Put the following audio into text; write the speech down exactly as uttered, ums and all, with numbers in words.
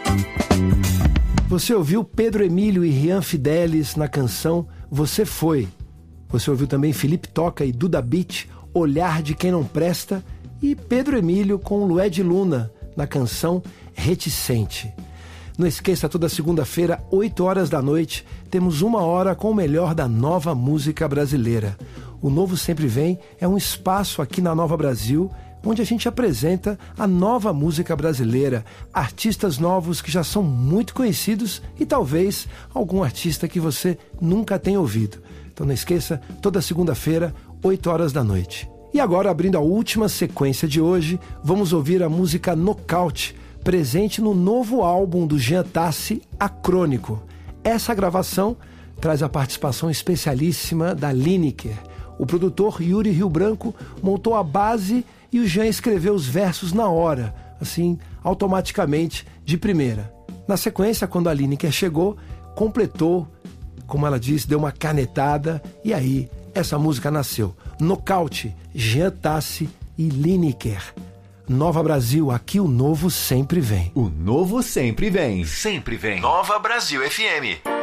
Você ouviu Pedro Emílio e Rian Fidelis na canção Você Foi. Você ouviu também Felipe Toca e Duda Beat, Olhar de Quem Não Presta, e Pedro Emílio com Lued Luna na canção Reticente. Não esqueça, toda segunda-feira, oito horas da noite, temos uma hora com o melhor da nova música brasileira. O Novo Sempre Vem é um espaço aqui na Nova Brasil, onde a gente apresenta a nova música brasileira, artistas novos que já são muito conhecidos e talvez algum artista que você nunca tenha ouvido. Então não esqueça, toda segunda-feira, oito horas da noite. E agora, abrindo a última sequência de hoje, vamos ouvir a música Nocaute, presente no novo álbum do Jean Tassi, Acrônico. Essa gravação traz a participação especialíssima da Lineker. O produtor Yuri Rio Branco montou a base e o Jean escreveu os versos na hora, assim, automaticamente, de primeira. Na sequência, quando a Lineker chegou, completou, como ela disse, deu uma canetada, e aí essa música nasceu. Nocaute, Jean Tassi e Lineker. Nova Brasil, aqui o novo sempre vem. O novo sempre vem. Sempre vem. Nova Brasil F M.